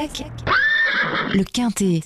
Siac, le Quintet.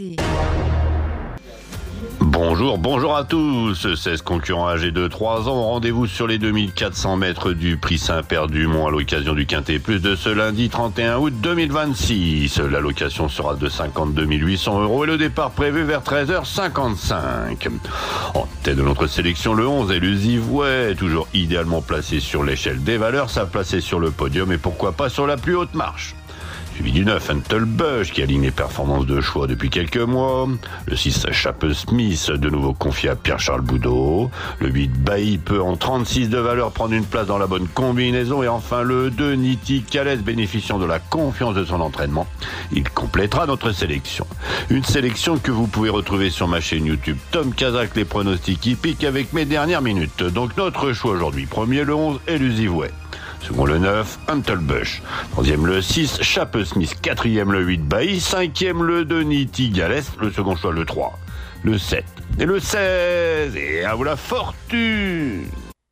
Bonjour à tous. 16 concurrents âgés de 3 ans. Rendez-vous sur les 2400 mètres du prix Saint-Père du Mont à l'occasion du Quintet Plus de ce lundi 31 août 2026. L'allocation sera de 52 800 € et le départ prévu vers 13h55. En tête de notre sélection, le 11 Elusivouet, toujours idéalement placé sur l'échelle des valeurs, sa place est sur le podium et pourquoi pas sur la plus haute marche. Suivi du 9, Untle Bush, qui aligne les performances de choix depuis quelques mois. Le 6, Chapeau Smith, de nouveau confié à Pierre-Charles Boudot. Le 8, Bailly peut en 36 de valeur prendre une place dans la bonne combinaison. Et enfin le 2, Niti Calès, bénéficiant de la confiance de son entraînement. Il complétera notre sélection. Une sélection que vous pouvez retrouver sur ma chaîne YouTube Tom Kazak, les pronostics hippiques avec mes dernières minutes. Donc notre choix aujourd'hui, premier le 11, Elusivouet. Second le 9, Untle Bush. Troisième le 6, Chapeau Smith. Quatrième le 8, Bailly. Cinquième le 2, Niti Galès. Le second choix le 3, le 7 et le 16. Et à vous la fortune!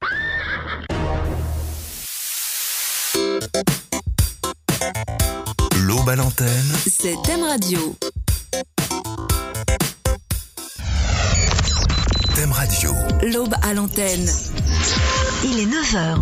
L'aube à l'antenne. C'est Thème Radio. Thème Radio. L'aube à l'antenne. Il est 9h.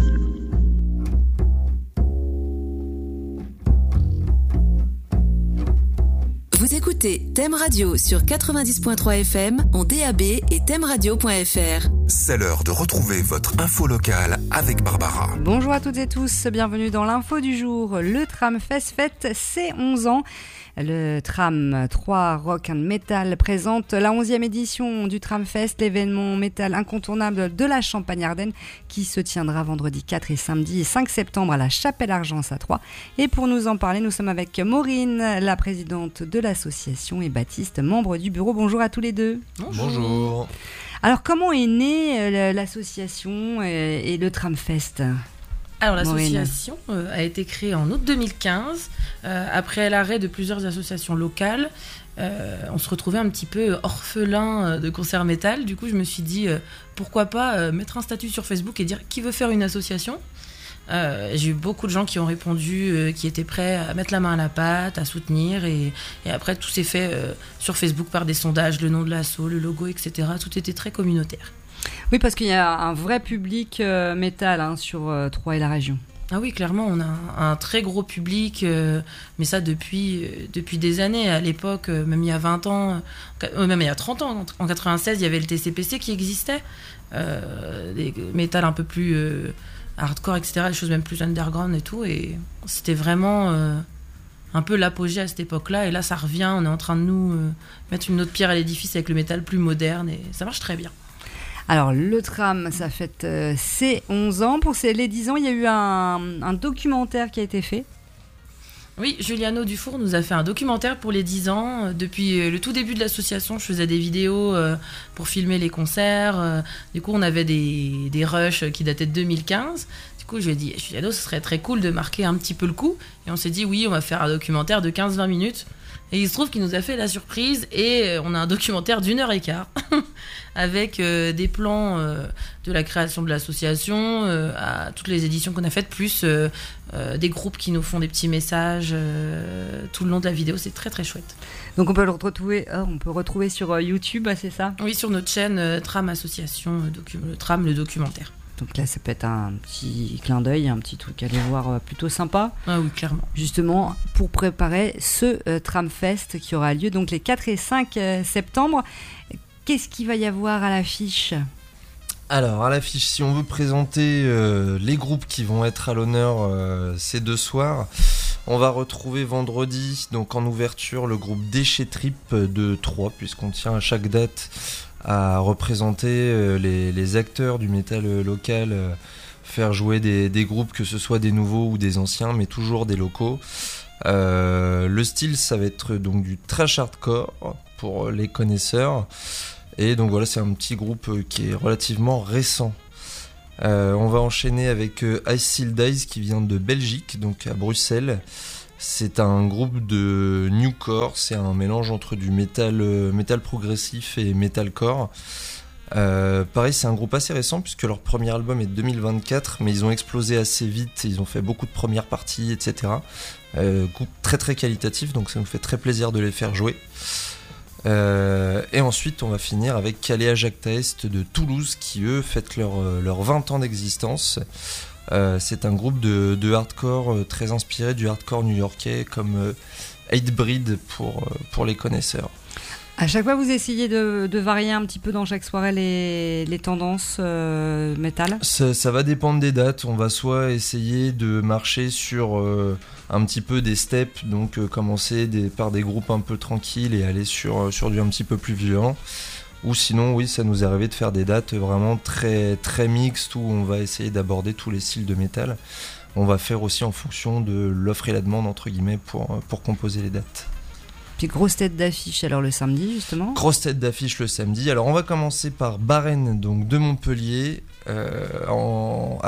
Vous écoutez Thème Radio sur 90.3 FM, en DAB et thèmeradio.fr. C'est l'heure de retrouver votre info locale avec Barbara. Bonjour à toutes et tous, bienvenue dans l'info du jour. Le Tramfest fête ses 11 ans. Le Tram 3 Rock and Metal présente la 11e édition du Tramfest, l'événement métal incontournable de la Champagne-Ardenne qui se tiendra vendredi 4 et samedi 5 septembre à la Chapelle-Argence à Troyes. Et pour nous en parler, nous sommes avec Maureen, la présidente de l'association, et Baptiste, membre du bureau. Bonjour à tous les deux. Bonjour. Alors comment est née l'association et le Tramfest ? Alors l'association a été créée en août 2015, après l'arrêt de plusieurs associations locales. On se retrouvait un petit peu orphelin de concerts métal. Du coup, je me suis dit, pourquoi pas mettre un statut sur Facebook et dire qui veut faire une association. J'ai eu beaucoup de gens qui ont répondu, qui étaient prêts à mettre la main à la pâte, à soutenir. Et après, tout s'est fait sur Facebook par des sondages, le nom de l'asso, le logo, etc. Tout était très communautaire. Oui, parce qu'il y a un vrai public métal sur Troyes et la région. Ah oui, clairement, on a un très gros public, mais ça depuis des années. À l'époque, même il y a 20 ans, même il y a 30 ans, en 96, il y avait le TCPC qui existait, des métal un peu plus hardcore, etc., des choses même plus underground et tout, et c'était vraiment un peu l'apogée à cette époque-là, et là ça revient, on est en train de nous mettre une autre pierre à l'édifice avec le métal plus moderne, et ça marche très bien. Alors, le Tram, ça fête ses 11 ans. Pour les 10 ans, il y a eu un documentaire qui a été fait. Oui, Juliano Dufour nous a fait un documentaire pour les 10 ans. Depuis le tout début de l'association, je faisais des vidéos pour filmer les concerts. Du coup, on avait des rushs qui dataient de 2015. Du coup, je lui ai dit, Juliano, ce serait très cool de marquer un petit peu le coup. Et on s'est dit, oui, on va faire un documentaire de 15-20 minutes. Et il se trouve qu'il nous a fait la surprise et on a un documentaire d'1h15 avec des plans de la création de l'association à toutes les éditions qu'on a faites, plus des groupes qui nous font des petits messages tout le long de la vidéo. C'est très très chouette. Donc on peut le retrouver sur YouTube, c'est ça ? Oui, sur notre chaîne Tram Association, le Tram, le documentaire. Donc là, ça peut être un petit clin d'œil, un petit truc à aller voir plutôt sympa. Ah oui, clairement. Justement, pour préparer ce Tramfest qui aura lieu donc les 4 et 5 septembre. Qu'est-ce qu'il va y avoir à l'affiche ? Alors, à l'affiche, si on veut présenter les groupes qui vont être à l'honneur ces deux soirs, on va retrouver vendredi, donc en ouverture, le groupe Déchet Trip de Troyes, puisqu'on tient à chaque date à représenter les acteurs du métal local, faire jouer des groupes, que ce soit des nouveaux ou des anciens, mais toujours des locaux. Le style, ça va être donc du trash hardcore pour les connaisseurs. Et donc voilà, c'est un petit groupe qui est relativement récent. On va enchaîner avec Ice Sealed Eyes qui vient de Belgique, donc à Bruxelles. C'est un groupe de newcore, c'est un mélange entre du métal progressif et metalcore. Pareil, c'est un groupe assez récent puisque leur premier album est de 2024, mais ils ont explosé assez vite, ils ont fait beaucoup de premières parties, etc. Groupe très très qualitatif, donc ça nous fait très plaisir de les faire jouer. Et ensuite, on va finir avec Calais Jacta Est de Toulouse qui, eux, fêtent leur 20 ans d'existence. C'est un groupe de hardcore très inspiré du hardcore new-yorkais comme Hatebreed pour les connaisseurs. À chaque fois, vous essayez de varier un petit peu dans chaque soirée les tendances métal ? Ça va dépendre des dates. On va soit essayer de marcher sur un petit peu des steps, donc commencer par des groupes un peu tranquilles et aller sur du un petit peu plus violent. Ou sinon, oui, ça nous est arrivé de faire des dates vraiment très, très mixtes où on va essayer d'aborder tous les styles de métal. On va faire aussi en fonction de l'offre et la demande, entre guillemets, pour composer les dates. Puis grosse tête d'affiche alors le samedi justement. Grosse tête d'affiche le samedi. Alors on va commencer par Barren, donc de Montpellier, en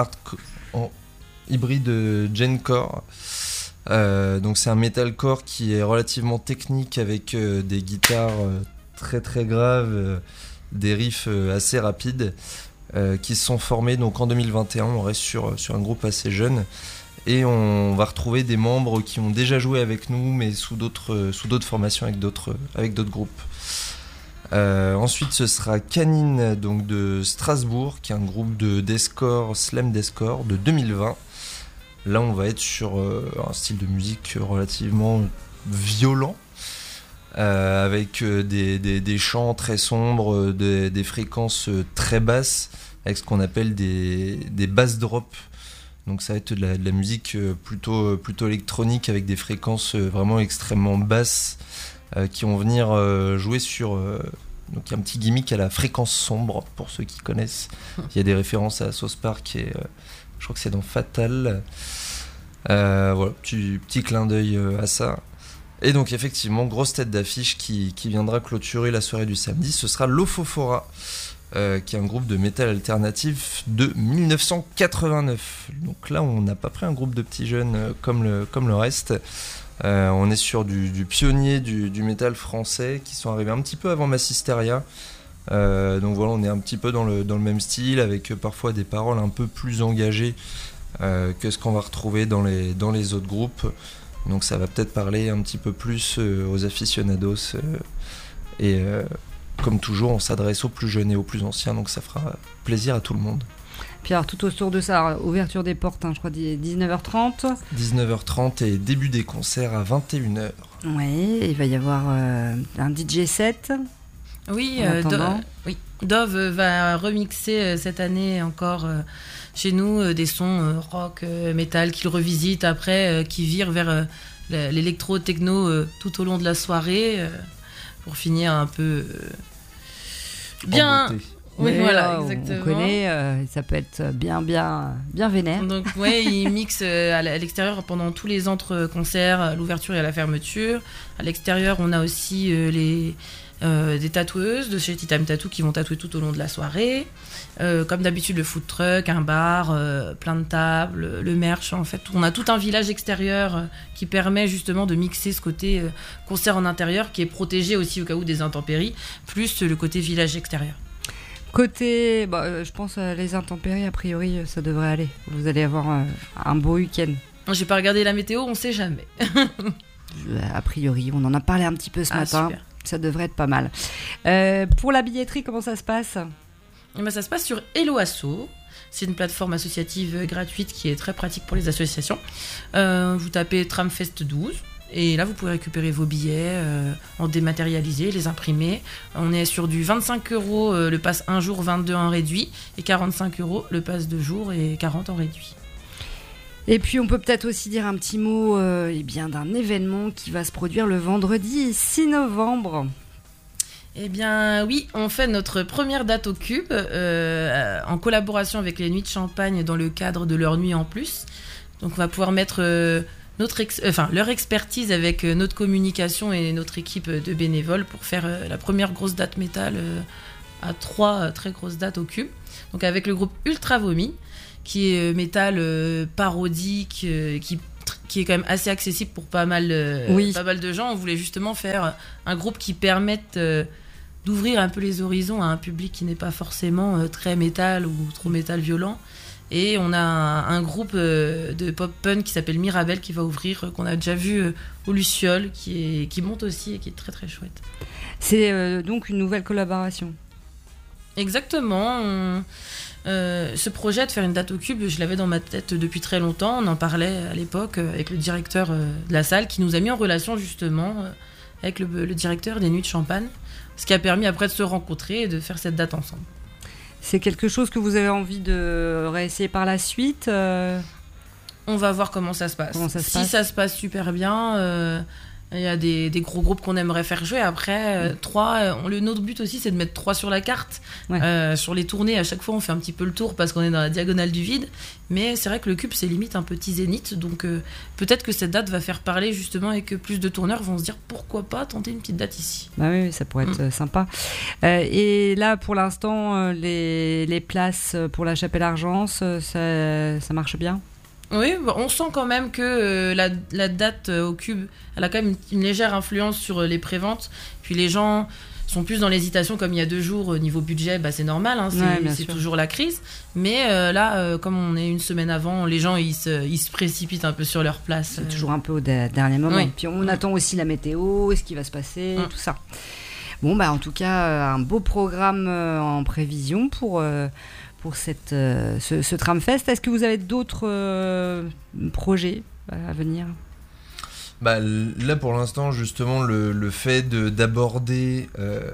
hybride gencore. Donc c'est un metalcore qui est relativement technique avec des guitares très très graves, des riffs assez rapides qui se sont formés donc en 2021. On reste sur un groupe assez jeune. Et on va retrouver des membres qui ont déjà joué avec nous, mais sous d'autres formations avec d'autres groupes. Ensuite, ce sera Canine, donc de Strasbourg, qui est un groupe de deathcore, slam deathcore de 2020. Là, on va être sur un style de musique relativement violent, avec des chants très sombres, des fréquences très basses, avec ce qu'on appelle des bass drops. Donc ça va être de la musique plutôt électronique avec des fréquences vraiment extrêmement basses qui vont venir jouer sur... donc il y a un petit gimmick à la fréquence sombre pour ceux qui connaissent. Il y a des références à South Park et je crois que c'est dans Fatal. Voilà, petit clin d'œil à ça. Et donc effectivement, grosse tête d'affiche qui viendra clôturer la soirée du samedi, ce sera Lofofora. Qui est un groupe de métal alternatif de 1989. Donc là, on n'a pas pris un groupe de petits jeunes comme le reste. On est sur du pionnier du métal français qui sont arrivés un petit peu avant Massisteria. Donc voilà, on est un petit peu dans le même style avec parfois des paroles un peu plus engagées que ce qu'on va retrouver dans les autres groupes. Donc ça va peut-être parler un petit peu plus aux aficionados et comme toujours, on s'adresse aux plus jeunes et aux plus anciens, donc ça fera plaisir à tout le monde. Puis alors, tout autour de ça, ouverture des portes, je crois 19h30. 19h30 et début des concerts à 21h. Oui, il va y avoir un DJ set. Oui, Dove va remixer cette année encore chez nous des sons rock, métal qu'il revisite après, qui virent vers l'électro-techno tout au long de la soirée. Pour finir un peu bien. Oui, voilà, exactement. On connaît, ça peut être bien vénère. Donc ouais, il mixe à l'extérieur pendant tous les entre-concerts, à l'ouverture et à la fermeture. À l'extérieur, on a aussi des tatoueuses de chez T-Time Tattoo qui vont tatouer tout au long de la soirée. Comme d'habitude, le food truck, un bar, plein de tables, le merch. En fait, on a tout un village extérieur qui permet justement de mixer ce côté concert en intérieur qui est protégé aussi au cas où des intempéries, plus le côté village extérieur. Côté, je pense les intempéries, a priori, ça devrait aller. Vous allez avoir un beau week-end. J'ai pas regardé la météo, on sait jamais. A priori, on en a parlé un petit peu ce matin. Super. Ça devrait être pas mal. Pour la billetterie, comment ça se passe ? Ça se passe sur Hello Asso. C'est une plateforme associative gratuite qui est très pratique pour les associations. Vous tapez Tramfest 12 et là vous pouvez récupérer vos billets en dématérialisé, les imprimer. On est sur du 25€ le pass 1 jour, 22 en réduit, et 45€ le pass 2 jours et 40 en réduit. Et puis on peut peut-être aussi dire un petit mot d'un événement qui va se produire le vendredi 6 novembre. Eh bien oui, on fait notre première date au Cube en collaboration avec les Nuits de Champagne dans le cadre de leur nuit en plus. Donc on va pouvoir mettre leur expertise avec notre communication et notre équipe de bénévoles pour faire la première grosse date métal à 3 très grosses dates au Cube. Donc avec le groupe Ultra Vomi qui est métal parodique, qui est quand même assez accessible pour pas mal de gens. On voulait justement faire un groupe qui permette d'ouvrir un peu les horizons à un public qui n'est pas forcément très métal ou trop métal violent. Et on a un groupe de pop-punk qui s'appelle Mirabel qui va ouvrir, qu'on a déjà vu au Luciole, qui monte aussi et qui est très très chouette. C'est donc une nouvelle collaboration. Exactement. Ce projet de faire une date au Cube, je l'avais dans ma tête depuis très longtemps. On en parlait à l'époque avec le directeur de la salle qui nous a mis en relation justement avec le directeur des Nuits de Champagne. Ce qui a permis après de se rencontrer et de faire cette date ensemble. C'est quelque chose que vous avez envie de réessayer par la suite On va voir comment ça se passe. Si ça se passe super bien, il y a des gros groupes qu'on aimerait faire jouer. Après, 3, notre but aussi, c'est de mettre 3 sur la carte. Ouais. Sur les tournées, à chaque fois, on fait un petit peu le tour parce qu'on est dans la diagonale du vide. Mais c'est vrai que le Cube, c'est limite un petit zénith. Donc peut-être que cette date va faire parler justement et que plus de tourneurs vont se dire pourquoi pas tenter une petite date ici. Bah oui, ça pourrait être sympa. Et là, pour l'instant, les places pour la Chapelle Argence, ça marche bien ? Oui, on sent quand même que la date au Cube, elle a quand même une légère influence sur les préventes. Puis les gens sont plus dans l'hésitation, comme il y a 2 jours, au niveau budget, c'est normal, c'est toujours la crise. Mais là, comme on est une semaine avant, les gens ils se précipitent un peu sur leur place. C'est toujours un peu au dernier moment. Oui. Puis on attend aussi la météo, ce qui va se passer, tout ça. Bon, en tout cas, un beau programme en prévision pour ce Tramfest. Est-ce que vous avez d'autres projets à venir ? Là pour l'instant justement le fait d'aborder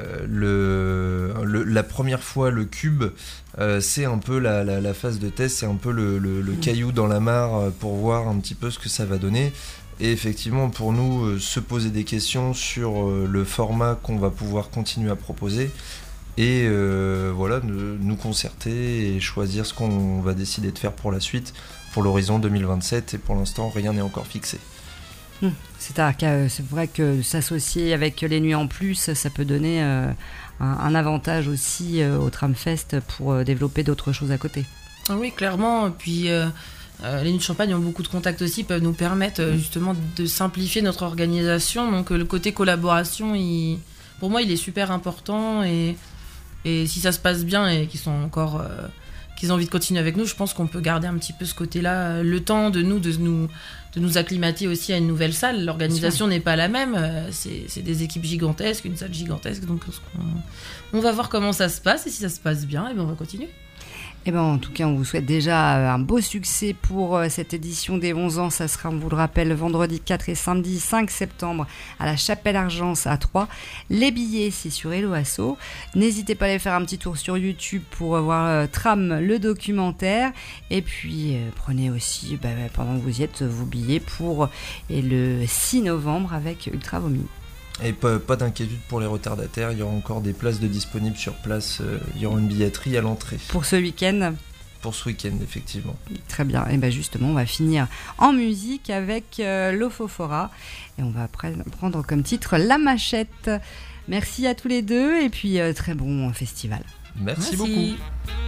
la première fois le Cube, c'est un peu la phase de test, c'est un peu le caillou dans la mare pour voir un petit peu ce que ça va donner. Et effectivement pour nous se poser des questions sur le format qu'on va pouvoir continuer à proposer. Et nous concerter et choisir ce qu'on va décider de faire pour la suite, pour l'horizon 2027. Et pour l'instant, rien n'est encore fixé. C'est vrai que s'associer avec les Nuits en Plus, ça peut donner un avantage aussi au Tramfest pour développer d'autres choses à côté. Ah oui, clairement. Puis les Nuits de Champagne ont beaucoup de contacts aussi, peuvent nous permettre justement de simplifier notre organisation. Donc le côté collaboration, pour moi, il est super important. Et si ça se passe bien et qu'ils ont envie de continuer avec nous, je pense qu'on peut garder un petit peu ce côté-là, le temps de nous acclimater aussi à une nouvelle salle. L'organisation n'est pas la même, c'est des équipes gigantesques, une salle gigantesque, donc on va voir comment ça se passe, et si ça se passe bien, on va continuer. En tout cas, on vous souhaite déjà un beau succès pour cette édition des 11 ans. Ça sera, on vous le rappelle, vendredi 4 et samedi 5 septembre à la Chapelle Argence à Troyes. Les billets, c'est sur Hello Asso. N'hésitez pas à aller faire un petit tour sur YouTube pour voir Tram, le documentaire. Et puis, prenez aussi, pendant que vous y êtes, vos billets pour le 6 novembre avec Ultra Vomi. Et pas d'inquiétude pour les retardataires, il y aura encore des places de disponibles sur place, il y aura une billetterie à l'entrée. Pour ce week-end ? Pour ce week-end, effectivement. Très bien, et justement, on va finir en musique avec l'Ofofora, et on va prendre comme titre La Machette. Merci à tous les deux, et puis très bon festival. Merci beaucoup.